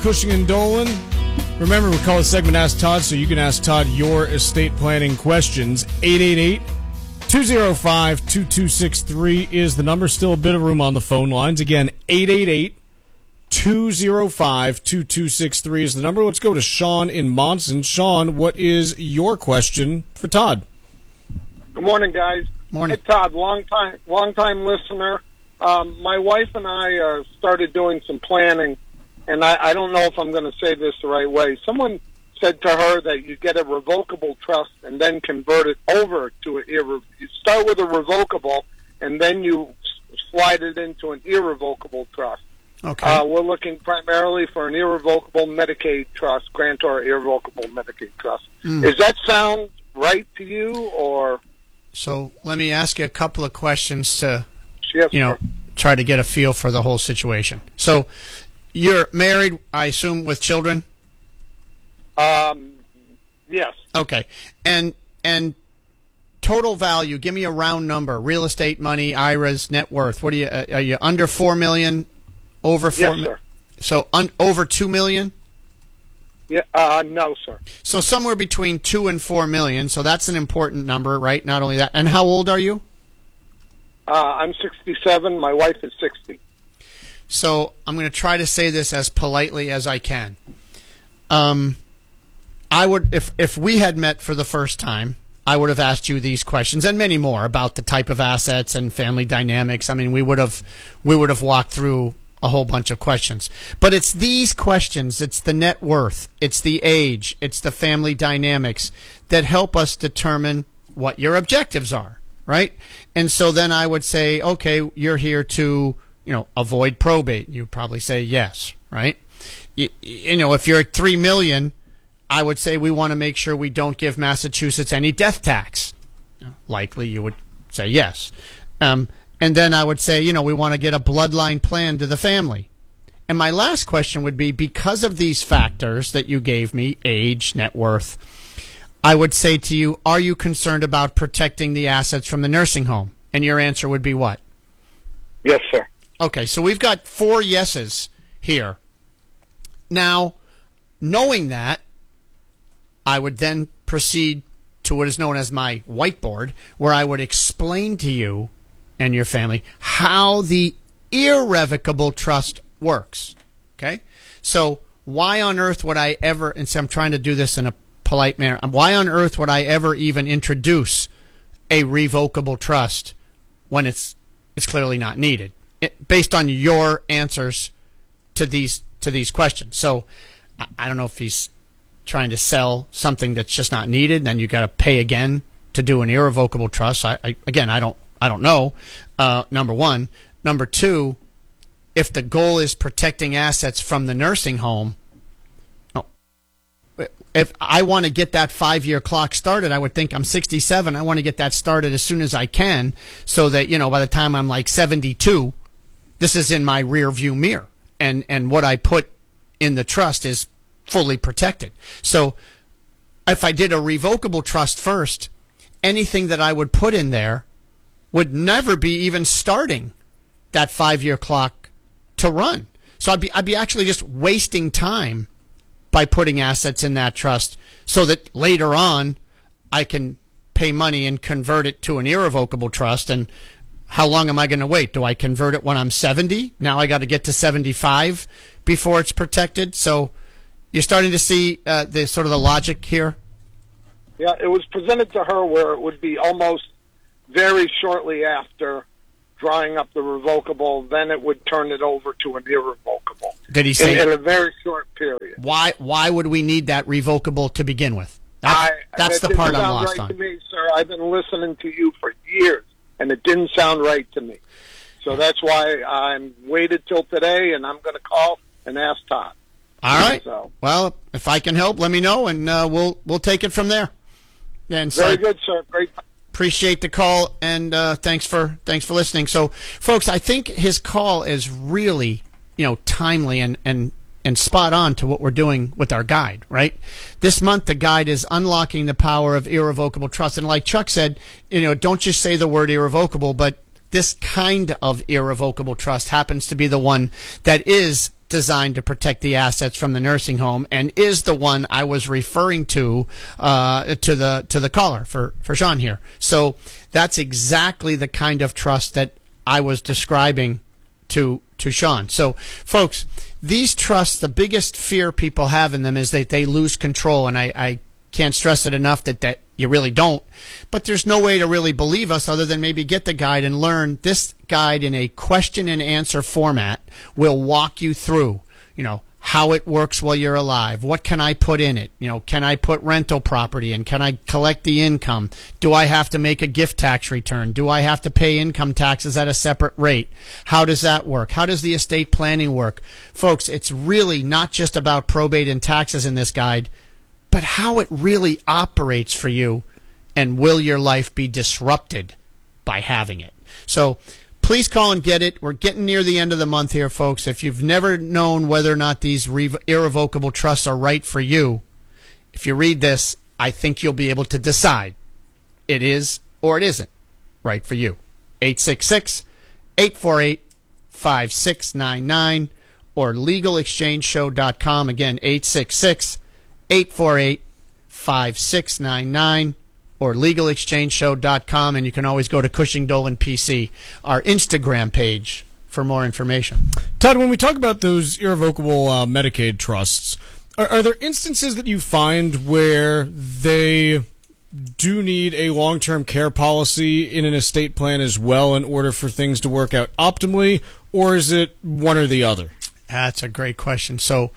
Cushing and Dolan. Remember, we call this segment Ask Todd, so you can ask Todd your estate planning questions. 888-205-2263 is the number. Still a bit of room on the phone lines. Again, 888-205-2263 is the number. Let's go to Sean in Monson. Sean, what is your question for Todd? Good morning, guys. Morning. Hey, Todd, long time listener. My wife and I started doing some planning, and I don't know if I'm going to say this the right way. Someone said to her that you get a revocable trust and then convert it over to you start with a revocable, and then you slide it into an irrevocable trust. Okay. We're looking primarily for an irrevocable Medicaid trust, grantor irrevocable Medicaid trust. Does that sound right to you, or? So let me ask you a couple of questions to, Yes, try to get a feel for the whole situation. So you're married, I assume, with children? Yes. Okay. And total value, give me a round number. Real estate money, IRAs, net worth. What are you under $4 million? Over $4 million? Yes, sir. So over $2 million? Yeah, no, sir. So somewhere between $2 and $4 million. So that's an important number, right? Not only that. And how old are you? I'm 67. My wife is 60. So I'm going to try to say this as politely as I can. I would, if we had met for the first time, I would have asked you these questions and many more about the type of assets and family dynamics. I mean, we would have walked through a whole bunch of questions. But it's these questions, it's the net worth, it's the age, it's the family dynamics that help us determine what your objectives are, right? And so then I would say, okay, you're here to, avoid probate. You'd probably say yes, right? If you're at $3 million, I would say we want to make sure we don't give Massachusetts any death tax. Likely you would say yes. And then I would say, we want to get a bloodline plan to the family. And my last question would be, because of these factors that you gave me, age, net worth, I would say to you, are you concerned about protecting the assets from the nursing home? And your answer would be what? Yes, sir. Okay, so we've got 4 yeses here. Now, knowing that, I would then proceed to what is known as my whiteboard, where I would explain to you and your family how the irrevocable trust works. Okay? So why on earth would I ever, and so I'm trying to do this in a polite manner, why on earth would I ever even introduce a revocable trust when it's clearly not needed, based on your answers to these questions? So I don't know if he's trying to sell something that's just not needed, then you got to pay again to do an irrevocable trust. I don't know. Number one. Number two, if the goal is protecting assets from the nursing home, if I want to get that 5-year clock started, I would think I'm 67. I want to get that started as soon as I can, so that by the time I'm like 72, this is in my rear view mirror, and what I put in the trust is fully protected. So if I did a revocable trust first, anything that I would put in there would never be even starting that 5-year clock to run. So I'd be actually just wasting time by putting assets in that trust, so that later on I can pay money and convert it to an irrevocable trust. And how long am I going to wait? Do I convert it when I'm 70? Now I got to get to 75 before it's protected. So you're starting to see the sort of the logic here? Yeah, it was presented to her where it would be almost very shortly after drawing up the revocable, then it would turn it over to an irrevocable. Did he say in a very short period? Why would we need that revocable to begin with? That's the part I'm lost on. It didn't sound right to me, sir. I've been listening to you for years, and it didn't sound right to me. So that's why I waited till today, and I'm going to call and ask Todd. All right. So, well, if I can help, let me know, and we'll take it from there. And so very good, sir. Great. Appreciate the call, and thanks for listening. So, folks, I think his call is really timely and spot on to what we're doing with our guide. Right, this month the guide is unlocking the power of irrevocable trust, and like Chuck said, don't just say the word irrevocable, but this kind of irrevocable trust happens to be the one that is designed to protect the assets from the nursing home and is the one I was referring to the caller for Sean here. So that's exactly the kind of trust that I was describing to Sean. So folks, these trusts, the biggest fear people have in them is that they lose control, and I can't stress it enough that you really don't. But there's no way to really believe us other than maybe get the guide and learn. This guide in a question and answer format will walk you through, how it works while you're alive. What can I put in it? Can I put rental property in? Can I collect the income? Do I have to make a gift tax return? Do I have to pay income taxes at a separate rate? How does that work? How does the estate planning work? Folks, it's really not just about probate and taxes in this guide, but how it really operates for you, and will your life be disrupted by having it? So please call and get it. We're getting near the end of the month here, folks. If you've never known whether or not these irrevocable trusts are right for you, if you read this, I think you'll be able to decide it is or it isn't right for you. 866-848-5699 or LegalExchangeShow.com. Again, 866-848-5699 or LegalExchangeShow.com, and you can always go to Cushing Dolan PC, our Instagram page, for more information. Todd, when we talk about those irrevocable Medicaid trusts, are there instances that you find where they do need a long-term care policy in an estate plan as well in order for things to work out optimally, or is it one or the other? That's a great question. So,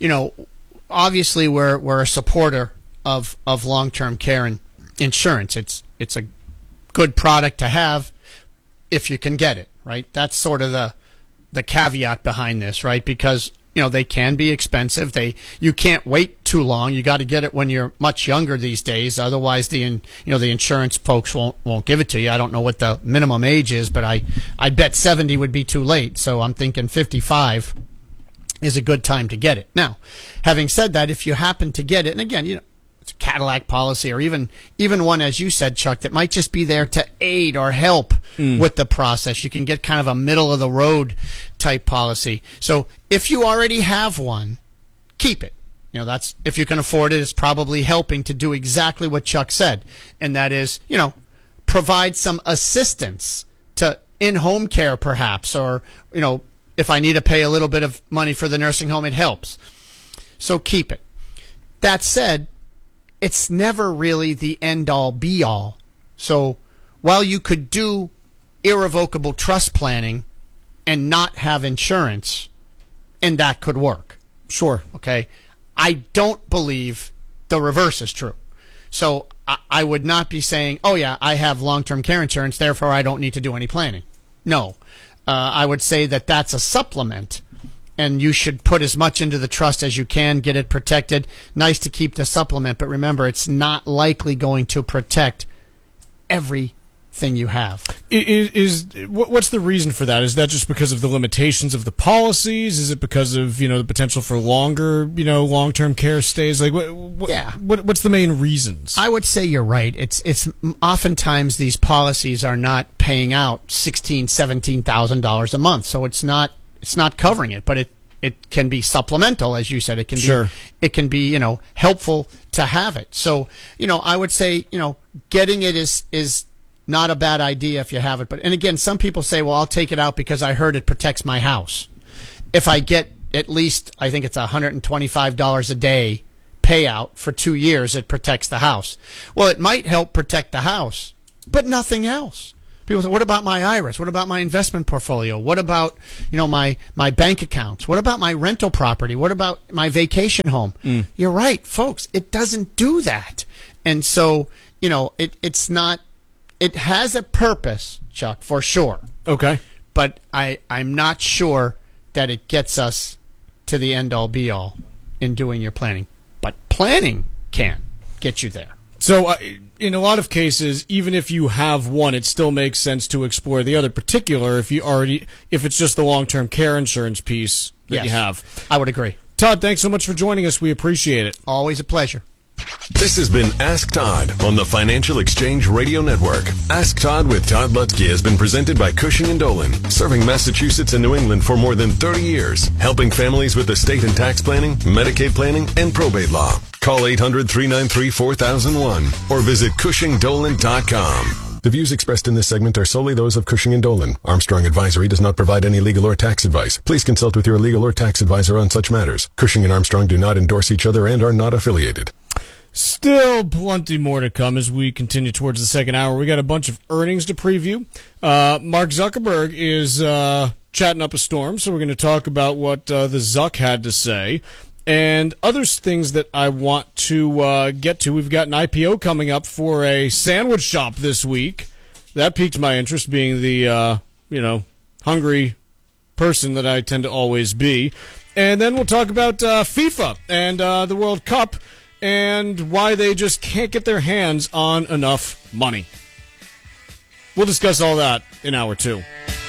obviously we're a supporter of long-term care and insurance. It's a good product to have if you can get it, right? That's sort of the caveat behind this, right? Because they can be expensive. You can't wait too long. You got to get it when you're much younger these days. Otherwise, the insurance folks won't give it to you. I don't know what the minimum age is, but I bet 70 would be too late. So I'm thinking 55 is a good time to get it. Now, having said that, if you happen to get it, and again, it's a Cadillac policy, or even one, as you said, Chuck, that might just be there to aid or help with the process. You can get kind of a middle of the road type policy. So if you already have one, keep it. That's, if you can afford it, it's probably helping to do exactly what Chuck said, and that is, provide some assistance to in-home care perhaps, or if I need to pay a little bit of money for the nursing home, it helps. So keep it. That said, it's never really the end-all, be-all. So while you could do irrevocable trust planning and not have insurance, and that could work. Sure. Okay? I don't believe the reverse is true. So I would not be saying, oh, yeah, I have long-term care insurance, therefore I don't need to do any planning. No. I would say that that's a supplement, and you should put as much into the trust as you can, get it protected. Nice to keep the supplement, but remember, it's not likely going to protect everything you have. What's the reason for that? Is that just because of the limitations of the policies? Is it because of the potential for longer long-term care stays? Like what's the main reasons? I would say you're right. It's oftentimes these policies are not paying out $16,000-$17,000 a month, so it's not covering it, but it can be supplemental, as you said. It can sure. It can be helpful to have it. So I would say getting it is not a bad idea if you have it. And again, some people say, well, I'll take it out because I heard it protects my house. If I get at least, I think it's $125 a day payout for 2 years, it protects the house. Well, it might help protect the house, but nothing else. People say, what about my IRAs? What about my investment portfolio? What about, my bank accounts? What about my rental property? What about my vacation home? You're right, folks. It doesn't do that. And so, it's not. It has a purpose, Chuck, for sure. Okay. But I'm not sure that it gets us to the end-all, be-all in doing your planning. But planning can get you there. So in a lot of cases, even if you have one, it still makes sense to explore the other, particular if it's just the long-term care insurance piece that yes, you have. I would agree. Todd, thanks so much for joining us. We appreciate it. Always a pleasure. This has been Ask Todd on the Financial Exchange Radio Network. Ask Todd with Todd Lutzke has been presented by Cushing & Dolan, serving Massachusetts and New England for more than 30 years, helping families with estate and tax planning, Medicaid planning, and probate law. Call 800-393-4001 or visit CushingDolan.com. The views expressed in this segment are solely those of Cushing & Dolan. Armstrong Advisory does not provide any legal or tax advice. Please consult with your legal or tax advisor on such matters. Cushing & Armstrong do not endorse each other and are not affiliated. Still plenty more to come as we continue towards the second hour. We got a bunch of earnings to preview. Mark Zuckerberg is chatting up a storm, so we're going to talk about what the Zuck had to say and other things that I want to get to. We've got an IPO coming up for a sandwich shop this week. That piqued my interest, being the hungry person that I tend to always be. And then we'll talk about FIFA and the World Cup, and why they just can't get their hands on enough money. We'll discuss all that in hour 2.